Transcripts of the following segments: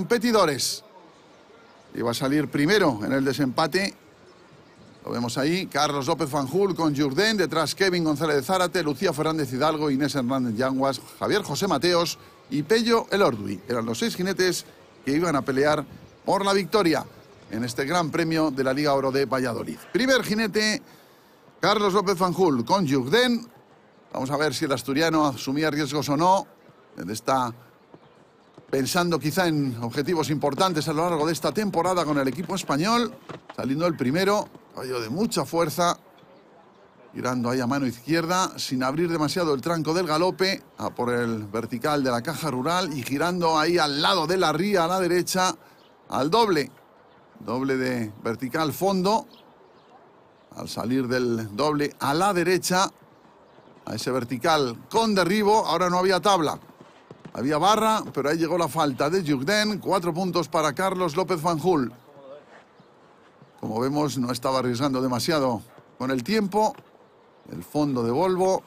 competidores. Iba a salir primero en el desempate. Lo vemos ahí, Carlos López Fanjul con Jourdain, detrás Kevin González de Zárate, Lucía Fernández Hidalgo, Inés Hernández Yanguas, Javier José Mateos y Pello Elorduy. Eran los 6 jinetes que iban a pelear por la victoria en este Gran Premio de la Liga Oro de Valladolid. Primer jinete, Carlos López Fanjul con Jourdain. Vamos a ver si el asturiano asumía riesgos o no. Él está pensando quizá en objetivos importantes a lo largo de esta temporada con el equipo español. Saliendo el primero, caballo de mucha fuerza, girando ahí a mano izquierda, sin abrir demasiado el tranco del galope, a por el vertical de la caja rural y girando ahí al lado de la ría, a la derecha, al doble. Doble de vertical fondo. Al salir del doble a la derecha, a ese vertical con derribo, ahora no había tabla. Había barra, pero ahí llegó la falta de Jourdain. 4 puntos para Carlos López Fanjul. Como vemos, no estaba arriesgando demasiado con el tiempo. El fondo de Volvo.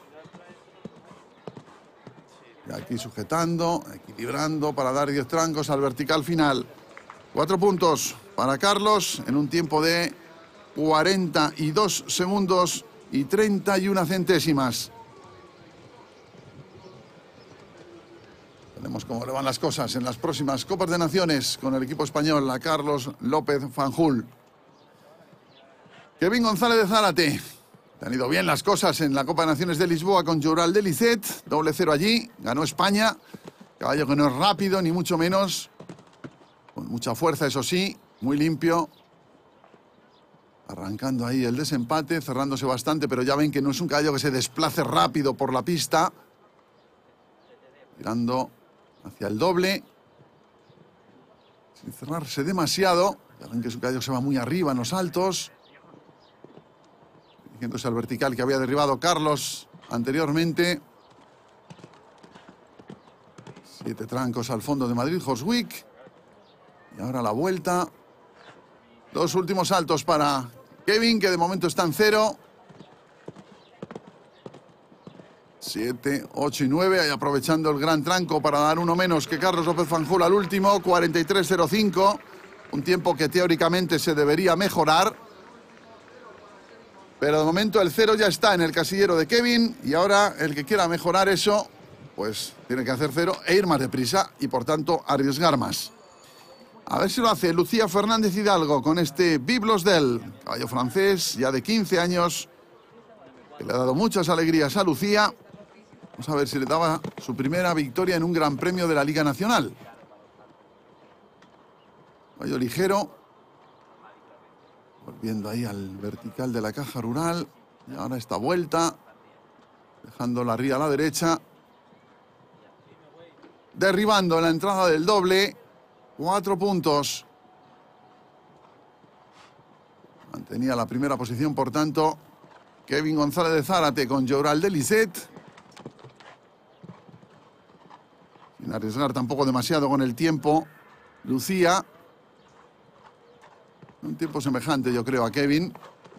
Y aquí sujetando, equilibrando para dar 10 trancos al vertical final. 4 puntos para Carlos en un tiempo de 42 segundos y 31 centésimas. Veremos cómo le van las cosas en las próximas Copas de Naciones con el equipo español, a Carlos López Fanjul. Kevin González de Zárate. Le han ido bien las cosas en la Copa de Naciones de Lisboa con Joural de Lisset. 0-0 allí. Ganó España. Caballo que no es rápido, ni mucho menos. Con mucha fuerza, eso sí. Muy limpio. Arrancando ahí el desempate, cerrándose bastante, pero ya ven que no es un caballo que se desplace rápido por la pista. Mirando hacia el doble. Sin cerrarse demasiado. Ya ven que es un caballo que se va muy arriba en los altos. Dirigiéndose al vertical que había derribado Carlos anteriormente. 7 trancos al fondo de Madrid Horswick. Y ahora la vuelta. 2 últimos saltos para Kevin, que de momento está en 0. 7, 8 y 9, ahí aprovechando el gran tranco para dar uno menos que Carlos López Fanjul al último. 43.05, un tiempo que teóricamente se debería mejorar. Pero de momento el 0 ya está en el casillero de Kevin. Y ahora el que quiera mejorar eso, pues tiene que hacer 0 e ir más deprisa. Y por tanto arriesgar más. A ver si lo hace Lucía Fernández Hidalgo con este Biblos del caballo francés, ya de 15 años, que le ha dado muchas alegrías a Lucía. Vamos a ver si le daba su primera victoria en un Gran Premio de la Liga Nacional. Caballo ligero. Volviendo ahí al vertical de la caja rural. Y ahora esta vuelta. Dejando la ría a la derecha. Derribando la entrada del doble. 4 puntos. Mantenía la primera posición, por tanto, Kevin González de Zárate con Joural de Lisset. Sin arriesgar tampoco demasiado con el tiempo. Lucía. Un tiempo semejante, yo creo, a Kevin.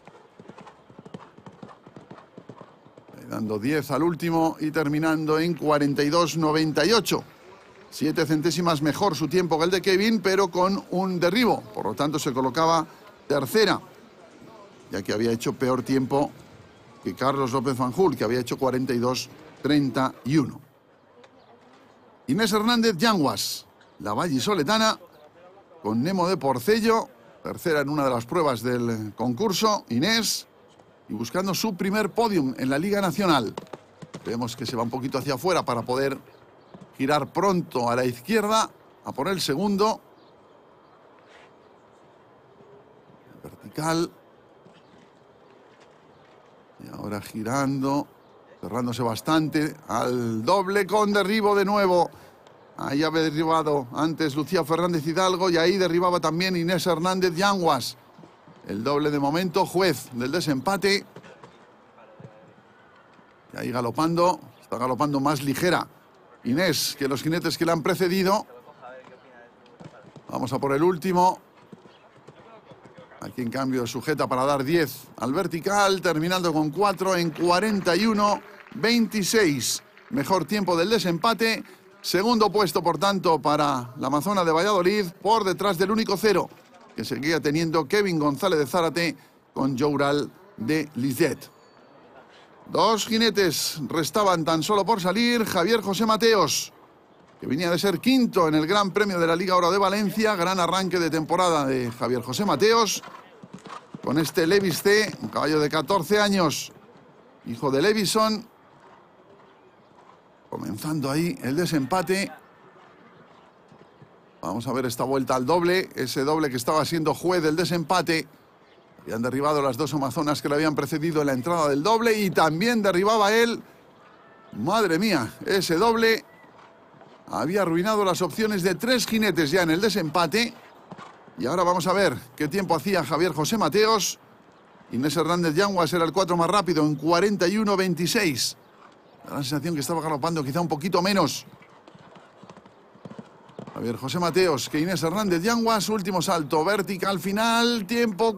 Dando 10 al último y terminando en 42.98. 7 centésimas mejor su tiempo que el de Kevin, pero con un derribo. Por lo tanto, se colocaba tercera, ya que había hecho peor tiempo que Carlos López Fanjul, que había hecho 42.31. Inés Hernández Yanguas, la vallisoletana, con Nemo de Porcello, tercera en una de las pruebas del concurso. Inés, y buscando su primer podium en la Liga Nacional. Vemos que se va un poquito hacia afuera para poder girar pronto a la izquierda, a por el segundo. Vertical. Y ahora girando, cerrándose bastante al doble con derribo de nuevo. Ahí había derribado antes Lucía Fernández Hidalgo y ahí derribaba también Inés Hernández Yanguas. El doble de momento, juez del desempate. Y ahí galopando, está galopando más ligera Inés que los jinetes que le han precedido. Vamos a por el último. Aquí en cambio sujeta para dar 10 al vertical, terminando con 4 en 41.26. Mejor tiempo del desempate Segundo puesto, por tanto, para la Amazona de Valladolid, por detrás del único cero que seguía teniendo Kevin González de Zárate con Joural de Lizet. Dos jinetes restaban tan solo por salir. Javier José Mateos, que venía de ser quinto en el Gran Premio de la Liga Oro de Valencia. Gran arranque de temporada de Javier José Mateos con este Levis C, un caballo de 14 años, hijo de Levison. Comenzando ahí el desempate. Vamos a ver esta vuelta al doble, ese doble que estaba siendo juez del desempate. Habían derribado las dos amazonas que le habían precedido en la entrada del doble y también derribaba él. Madre mía, ese doble había arruinado las opciones de tres jinetes ya en el desempate. Y ahora vamos a ver qué tiempo hacía Javier José Mateos. Inés Hernández Yanguas era el 4 más rápido en 41.26. Da la sensación que estaba galopando quizá un poquito menos Javier José Mateos que Inés Hernández Yanguas. Último salto vertical final, tiempo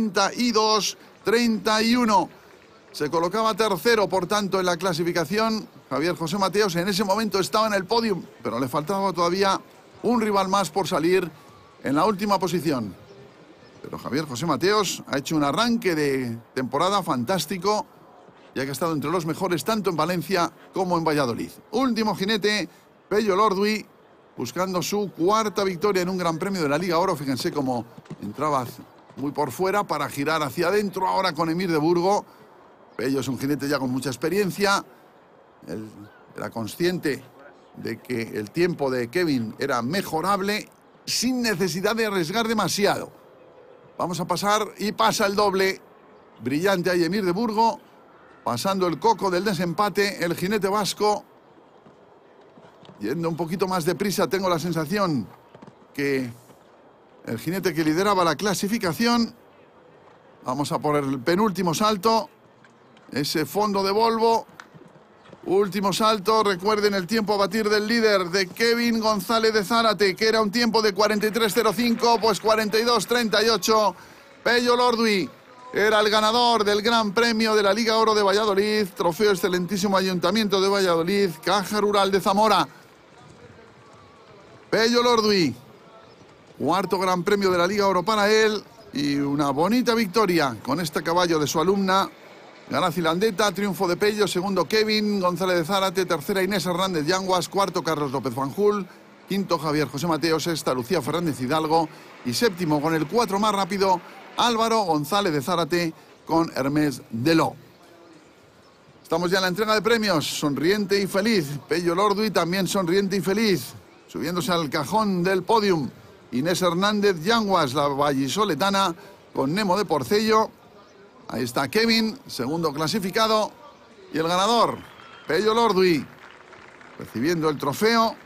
42.31. Se colocaba tercero, por tanto, en la clasificación. Javier José Mateos en ese momento estaba en el podium, pero le faltaba todavía un rival más por salir en la última posición. Pero Javier José Mateos ha hecho un arranque de temporada fantástico, ya que ha estado entre los mejores tanto en Valencia como en Valladolid. Último jinete, Pello Elorduy, buscando su cuarta victoria en un Gran Premio de la Liga Oro. Fíjense cómo entraba muy por fuera para girar hacia adentro ahora con Emir de Burgo. Pello es un jinete ya con mucha experiencia. Él era consciente de que el tiempo de Kevin era mejorable sin necesidad de arriesgar demasiado. Vamos a pasar y pasa el doble. Brillante ahí Emir de Burgo, pasando el coco del desempate, el jinete vasco. Yendo un poquito más deprisa, tengo la sensación que el jinete que lideraba la clasificación. Vamos a por el penúltimo salto. Ese fondo de Volvo. Último salto. Recuerden el tiempo a batir del líder, de Kevin González de Zárate, que era un tiempo de 43.05, pues 42.38. Pello Elorduy era el ganador del Gran Premio de la Liga Oro de Valladolid. Trofeo Excelentísimo Ayuntamiento de Valladolid, Caja Rural de Zamora. Pello Elorduy, cuarto Gran Premio de la Liga Oro para él y una bonita victoria con este caballo de su alumna Ganaci Landeta. Triunfo de Pello, segundo Kevin González de Zárate, tercera Inés Hernández Yanguas, cuarto Carlos López Fanjul, quinto Javier José Mateos, sexta Lucía Fernández Hidalgo y séptimo con el 4 más rápido Álvaro González de Zárate con Hermès Deló. Estamos ya en la entrega de premios, sonriente y feliz. Pello Elorduy también sonriente y feliz, subiéndose al cajón del podium. Inés Hernández Yanguas, la vallisoletana, con Nemo de Porcello. Ahí está Kevin, segundo clasificado. Y el ganador, Pello Elorduy, recibiendo el trofeo.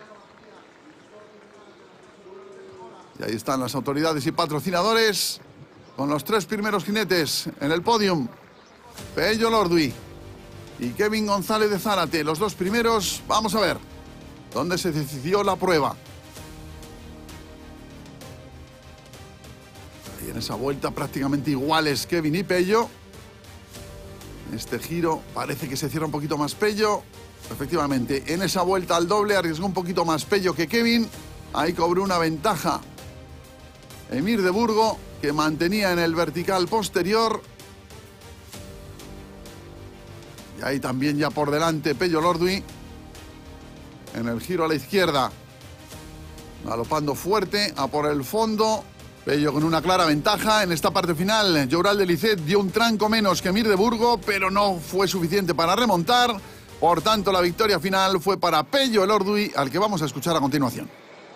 Y ahí están las autoridades y patrocinadores, con los tres primeros jinetes en el podium. Pello Elorduy y Kevin González de Zárate, los dos primeros. Vamos a ver dónde se decidió la prueba. Y en esa vuelta prácticamente iguales Kevin y Pello. En este giro parece que se cierra un poquito más Pello. Efectivamente, en esa vuelta al doble arriesgó un poquito más Pello que Kevin. Ahí cobró una ventaja Emir de Burgo, que mantenía en el vertical posterior. Y ahí también ya por delante Pello Elorduy. En el giro a la izquierda, galopando fuerte a por el fondo. Pello con una clara ventaja en esta parte final. Joural de Lizet dio un tranco menos que Emir de Burgo, pero no fue suficiente para remontar. Por tanto, la victoria final fue para Pello Elorduy, al que vamos a escuchar a continuación.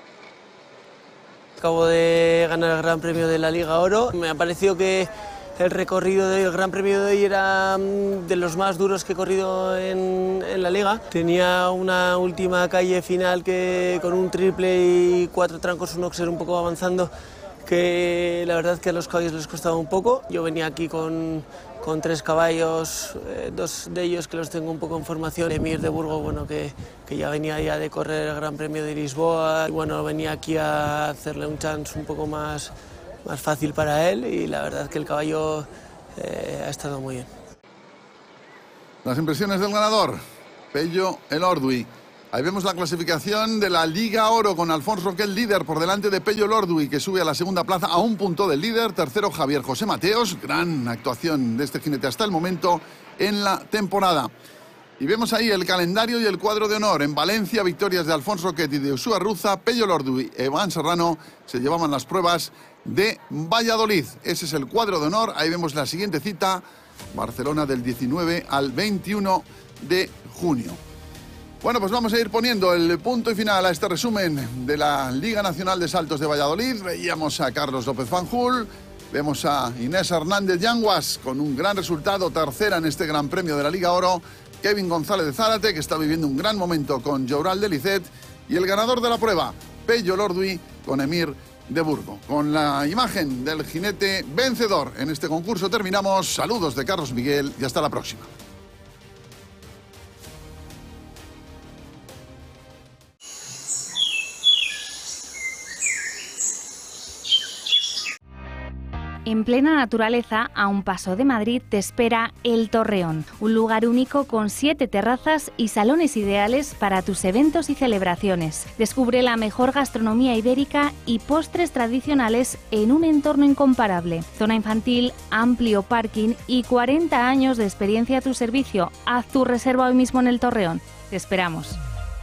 Acabo de ganar el Gran Premio de la Liga Oro. Me ha parecido que el recorrido del Gran Premio de hoy era de los más duros que he corrido en la Liga. Tenía una última calle final que con un triple y 4 trancos, un oxer un poco avanzando, que la verdad que a los caballos les costaba un poco. Yo venía aquí con 3 caballos, 2 de ellos que los tengo un poco en formación. Emir de Burgo, bueno, que ya venía ya de correr el Gran Premio de Lisboa. Y bueno, venía aquí a hacerle un chance un poco más fácil para él y la verdad que el caballo ha estado muy bien. Las impresiones del ganador, Pello Elorduy. Ahí vemos la clasificación de la Liga Oro con Alfonso Roquet líder por delante de Pello Lordui, que sube a la segunda plaza a 1 punto del líder. Tercero Javier José Mateos, gran actuación de este jinete hasta el momento en la temporada. Y vemos ahí el calendario y el cuadro de honor. En Valencia, victorias de Alfonso Roquet y de Uxue Ruza. Pello Lordui y Evan Serrano se llevaban las pruebas de Valladolid. Ese es el cuadro de honor. Ahí vemos la siguiente cita, Barcelona del 19 al 21 de junio. Bueno, pues vamos a ir poniendo el punto y final a este resumen de la Liga Nacional de Saltos de Valladolid. Veíamos a Carlos López Fanjul, vemos a Inés Hernández Yanguas con un gran resultado, tercera en este Gran Premio de la Liga Oro, Kevin González de Zárate, que está viviendo un gran momento con Joural de Licet, y el ganador de la prueba, Pello Lordui, con Emir de Burgo. Con la imagen del jinete vencedor en este concurso terminamos. Saludos de Carlos Miguel y hasta la próxima. En plena naturaleza, a un paso de Madrid, te espera El Torreón, un lugar único con 7 terrazas y salones ideales para tus eventos y celebraciones. Descubre la mejor gastronomía ibérica y postres tradicionales en un entorno incomparable. Zona infantil, amplio parking y 40 años de experiencia a tu servicio. Haz tu reserva hoy mismo en El Torreón. Te esperamos.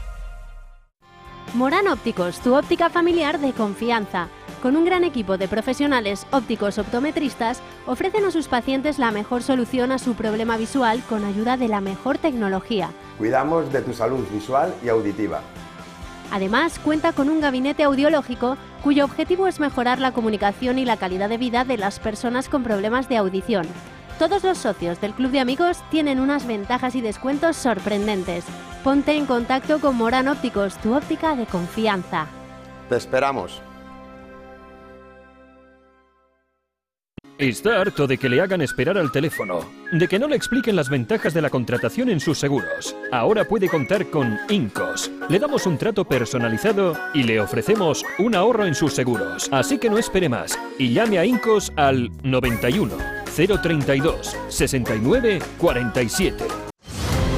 Morán Ópticos, tu óptica familiar de confianza. Con un gran equipo de profesionales ópticos optometristas, ofrecen a sus pacientes la mejor solución a su problema visual con ayuda de la mejor tecnología. Cuidamos de tu salud visual y auditiva. Además, cuenta con un gabinete audiológico cuyo objetivo es mejorar la comunicación y la calidad de vida de las personas con problemas de audición. Todos los socios del Club de Amigos tienen unas ventajas y descuentos sorprendentes. Ponte en contacto con Morán Ópticos, tu óptica de confianza. Te esperamos. Está harto de que le hagan esperar al teléfono, de que no le expliquen las ventajas de la contratación en sus seguros. Ahora puede contar con Incos. Le damos un trato personalizado y le ofrecemos un ahorro en sus seguros. Así que no espere más y llame a Incos al 91 032 69 47.